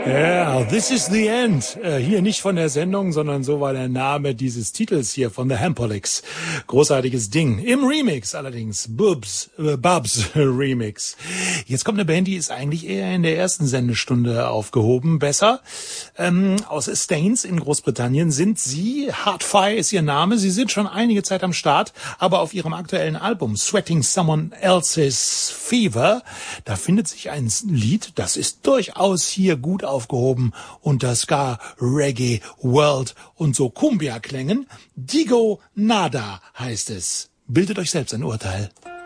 Ja, This is the End. Hier nicht von der Sendung, sondern so war der Name dieses Titels hier von The Hampolics. Großartiges Ding. Im Remix allerdings. Bubs Remix. Jetzt kommt eine Band, die ist eigentlich eher in der ersten Sendestunde aufgehoben. Besser. Aus Staines in Großbritannien sind sie. Hardfire ist ihr Name. Sie sind schon einige Zeit am Start, aber auf ihrem aktuellen Album Sweating Someone Else's Fever, da findet sich ein Lied, das ist durchaus hier gut aufgehoben unter Ska, Reggae, World und so Cumbia-Klängen. Digo Nada heißt es. Bildet euch selbst ein Urteil.